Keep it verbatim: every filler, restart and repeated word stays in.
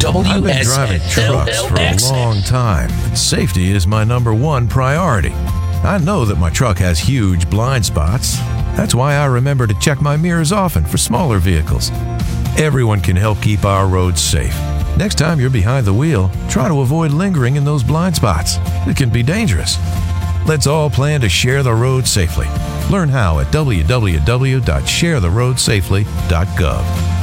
I've been driving trucks for a long time, and safety is my number one priority. I know that my truck has huge blind spots. That's why I remember to check my mirrors often for smaller vehicles. Everyone can help keep our roads safe. Next time you're behind the wheel, try to avoid lingering in those blind spots. It can be dangerous. Let's all plan to share the road safely. Learn how at w w w dot share the road safely dot gov.